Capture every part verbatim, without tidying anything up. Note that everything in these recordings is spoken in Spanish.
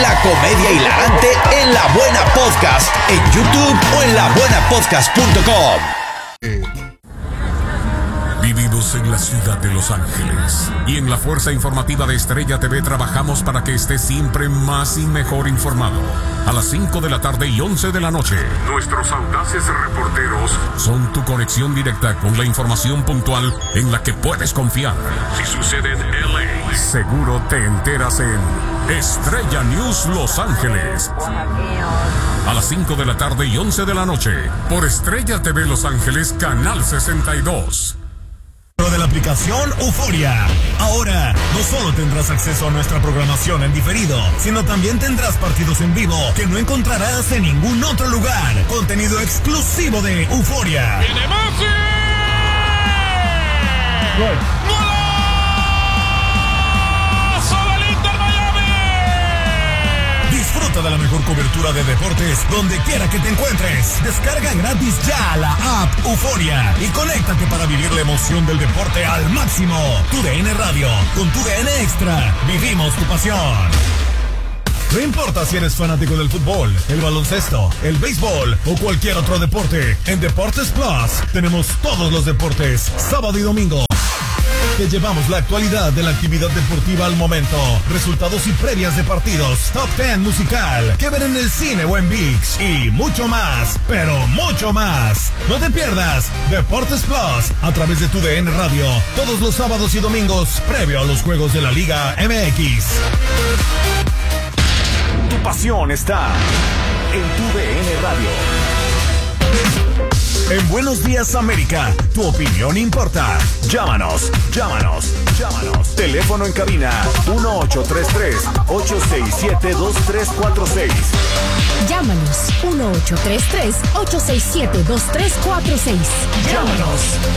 La comedia hilarante en La Buena Podcast, en YouTube o en la buena podcast punto com. Vivimos en la ciudad de Los Ángeles y en la Fuerza Informativa de Estrella T V trabajamos para que estés siempre más y mejor informado. A las cinco de la tarde y once de la noche, nuestros audaces reporteros son tu conexión directa con la información puntual en la que puedes confiar. Si sucede en L A, seguro te enteras en Estrella News Los Ángeles. A las cinco de la tarde y once de la noche, por Estrella T V Los Ángeles, Canal sesenta y dos. De la aplicación Euforia. Ahora, no solo tendrás acceso a nuestra programación en diferido, sino también tendrás partidos en vivo que no encontrarás en ningún otro lugar. Contenido exclusivo de Euforia. ¡Viene Messi! ¡Gol! Disfruta de la mejor cobertura de deportes donde quiera que te encuentres. Descarga gratis ya la app Euforia y conéctate para vivir la emoción del deporte al máximo. Tu D N Radio, con tu D N Extra, vivimos tu pasión. No importa si eres fanático del fútbol, el baloncesto, el béisbol o cualquier otro deporte, en Deportes Plus tenemos todos los deportes, sábado y domingo. Te llevamos la actualidad de la actividad deportiva al momento, resultados y previas de partidos, top diez musical, que ver en el cine o en ViX y mucho más, pero mucho más. No te pierdas Deportes Plus a través de tu D N Radio todos los sábados y domingos previo a los juegos de la Liga M X. Tu pasión está en tu D N Radio. En Buenos Días América, tu opinión importa. Llámanos, llámanos, llámanos. Teléfono en cabina uno ocho tres tres, ocho seis siete, dos tres cuatro seis. Llámanos uno ocho tres tres, ocho seis siete, dos tres cuatro seis. Llámanos.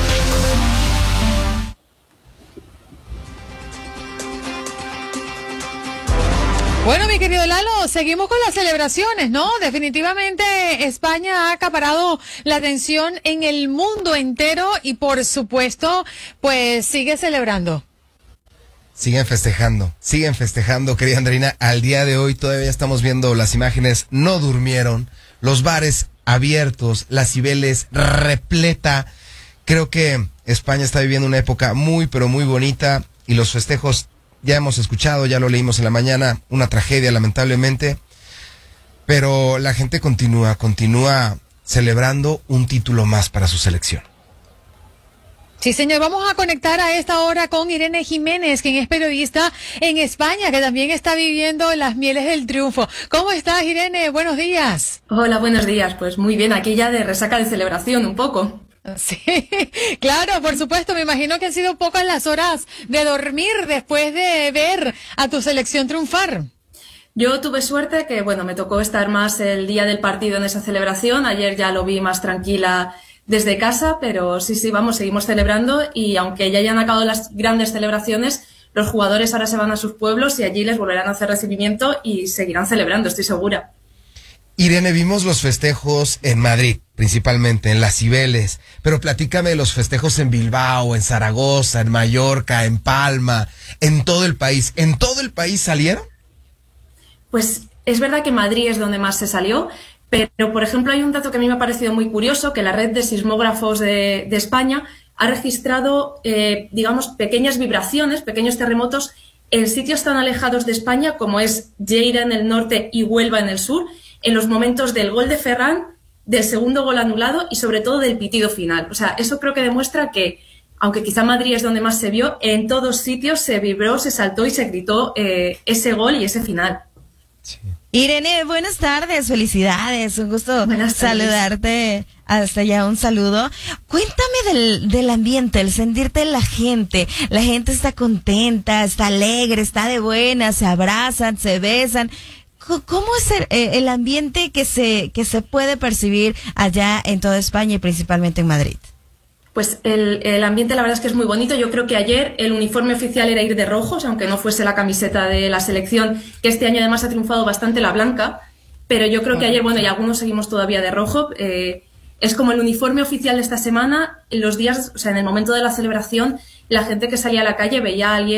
Bueno, mi querido Lalo, seguimos con las celebraciones, ¿no? Definitivamente España ha acaparado la atención en el mundo entero y por supuesto, pues sigue celebrando. Siguen festejando, siguen festejando, querida Andreina. Al día de hoy todavía estamos viendo las imágenes, no durmieron, los bares abiertos, las Cibeles repleta. Creo que España está viviendo una época muy, pero muy bonita y los festejos, ya hemos escuchado, ya lo leímos en la mañana, una tragedia lamentablemente, pero la gente continúa, continúa celebrando un título más para su selección. Sí, señor, vamos a conectar a esta hora con Irene Jiménez, quien es periodista en España, que también está viviendo las mieles del triunfo. ¿Cómo estás, Irene? Buenos días. Hola, buenos días. Pues muy bien, aquí ya de resaca de celebración un poco. Sí, claro, por supuesto, me imagino que han sido pocas las horas de dormir después de ver a tu selección triunfar. Yo tuve suerte que, bueno, me tocó estar más el día del partido en esa celebración. Ayer ya lo vi más tranquila desde casa, pero sí, sí, vamos, seguimos celebrando y aunque ya hayan acabado las grandes celebraciones, los jugadores ahora se van a sus pueblos y allí les volverán a hacer recibimiento y seguirán celebrando, estoy segura. Irene, vimos los festejos en Madrid, principalmente, en las Cibeles, pero platícame de los festejos en Bilbao, en Zaragoza, en Mallorca, en Palma, en todo el país. ¿En todo el país salieron? Pues es verdad que Madrid es donde más se salió, pero por ejemplo hay un dato que a mí me ha parecido muy curioso, que la red de sismógrafos de, de España ha registrado, eh, digamos, pequeñas vibraciones, pequeños terremotos en sitios tan alejados de España como es Lleida en el norte y Huelva en el sur, en los momentos del gol de Ferran, del segundo gol anulado y sobre todo del pitido final. O sea, eso creo que demuestra que, aunque quizá Madrid es donde más se vio, en todos sitios se vibró, se saltó y se gritó eh, ese gol y ese final. Sí. Irene, buenas tardes, felicidades, un gusto saludarte, hasta allá un saludo. Cuéntame del, del ambiente, el sentirte en la gente, la gente está contenta, está alegre, está de buena, se abrazan, se besan. ¿Cómo es el, el ambiente que se que se puede percibir allá en toda España y principalmente en Madrid? Pues el, el ambiente la verdad es que es muy bonito. Yo creo que ayer el uniforme oficial era ir de rojos, aunque no fuese la camiseta de la selección, que este año además ha triunfado bastante la blanca. Pero yo creo que ayer, bueno, y algunos seguimos todavía de rojo, eh, es como el uniforme oficial de esta semana. En los días, o sea, en el momento de la celebración, la gente que salía a la calle veía a alguien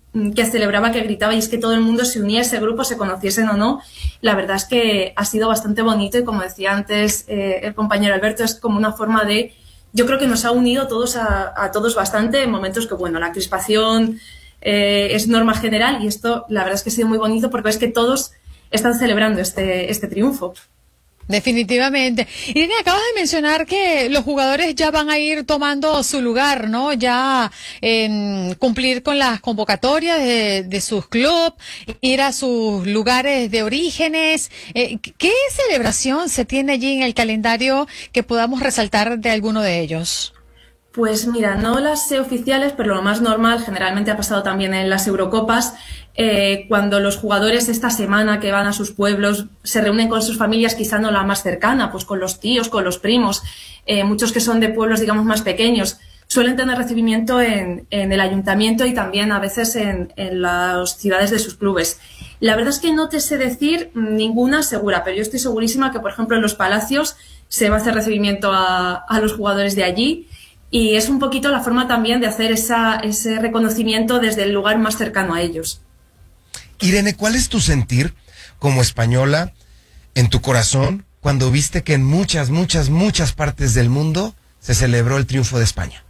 que celebraba, que gritaba, y es que todo el mundo se unía a ese grupo, se conociesen o no. La verdad es que ha sido bastante bonito y, como decía antes eh, el compañero Alberto, es como una forma de... Yo creo que nos ha unido todos a, a todos bastante en momentos que, bueno, la crispación eh, es norma general, y esto la verdad es que ha sido muy bonito porque es que todos están celebrando este, este triunfo. Definitivamente. Irene, acabas de mencionar que los jugadores ya van a ir tomando su lugar, ¿no? Ya en cumplir con las convocatorias de, de sus clubes, ir a sus lugares de orígenes. Eh, ¿Qué celebración se tiene allí en el calendario que podamos resaltar de alguno de ellos? Pues mira, no las sé oficiales, pero lo más normal, generalmente ha pasado también en las Eurocopas, eh, cuando los jugadores esta semana que van a sus pueblos se reúnen con sus familias, quizá no la más cercana, pues con los tíos, con los primos, eh, muchos que son de pueblos, digamos, más pequeños, suelen tener recibimiento en, en el ayuntamiento y también a veces en, en las ciudades de sus clubes. La verdad es que no te sé decir ninguna segura, pero yo estoy segurísima que, por ejemplo, en los Palacios se va a hacer recibimiento a, a los jugadores de allí. Y es un poquito la forma también de hacer esa, ese reconocimiento desde el lugar más cercano a ellos. Irene, ¿cuál es tu sentir como española en tu corazón cuando viste que en muchas, muchas, muchas partes del mundo se celebró el triunfo de España?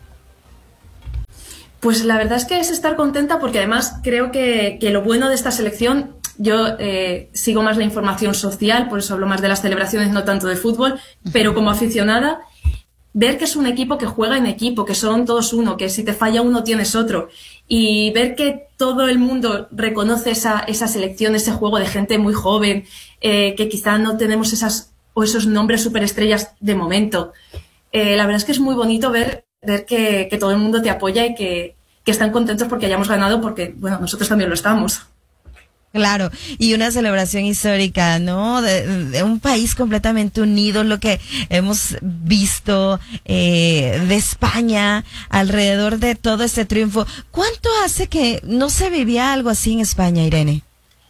Pues la verdad es que es estar contenta, porque además creo que, que lo bueno de esta selección, yo eh, sigo más la información social, por eso hablo más de las celebraciones, no tanto de fútbol, pero como aficionada, ver que es un equipo que juega en equipo, que son todos uno, que si te falla uno tienes otro, y ver que todo el mundo reconoce esa, esa selección, ese juego de gente muy joven, eh, que quizá no tenemos esas o esos nombres superestrellas de momento. Eh, la verdad es que es muy bonito ver, ver que, que todo el mundo te apoya y que, que están contentos porque hayamos ganado, porque, bueno, nosotros también lo estamos. Claro, y una celebración histórica, ¿no? De, de un país completamente unido, lo que hemos visto eh, de España alrededor de todo este triunfo. ¿Cuánto hace que no se vivía algo así en España, Irene?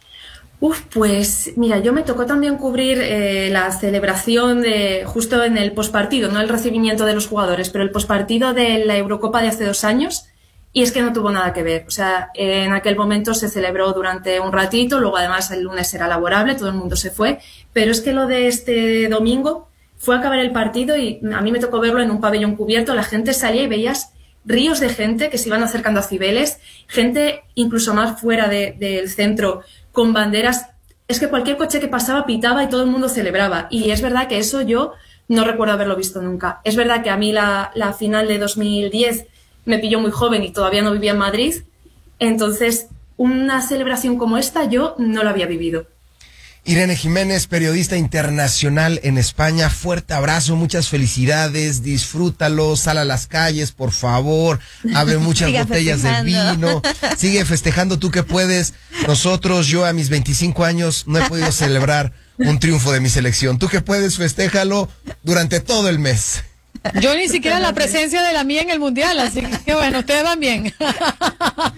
Uf, pues mira, yo me tocó también cubrir eh, la celebración de justo en el pospartido, no el recibimiento de los jugadores, pero el pospartido de la Eurocopa de hace dos años. Y es que no tuvo nada que ver. O sea, en aquel momento se celebró durante un ratito, luego además el lunes era laborable, todo el mundo se fue. Pero es que lo de este domingo fue acabar el partido y a mí me tocó verlo en un pabellón cubierto. La gente salía y veías ríos de gente que se iban acercando a Cibeles, gente incluso más fuera de, del centro, con banderas. Es que cualquier coche que pasaba pitaba y todo el mundo celebraba. Y es verdad que eso yo no recuerdo haberlo visto nunca. Es verdad que a mí la, la final de dos mil diez... me pilló muy joven y todavía no vivía en Madrid, entonces una celebración como esta yo no la había vivido. Irene Jiménez, periodista internacional en España, fuerte abrazo, muchas felicidades, disfrútalo, sal a las calles, por favor, abre muchas botellas de vino, sigue festejando tú que puedes. Nosotros, yo a mis veinticinco años no he podido celebrar un triunfo de mi selección. Tú que puedes, festéjalo durante todo el mes. Yo ni siquiera la presencia de la mía en el Mundial, así que bueno, ustedes van bien.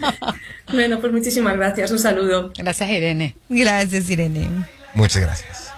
Bueno, pues muchísimas gracias, un saludo. Gracias, Irene. Gracias, Irene. Muchas gracias.